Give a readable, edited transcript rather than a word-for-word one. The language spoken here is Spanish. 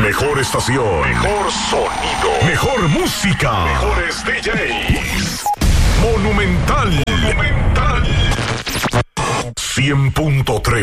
mejor estación, mejor sonido, mejor música, mejores DJs. Monumental 100.3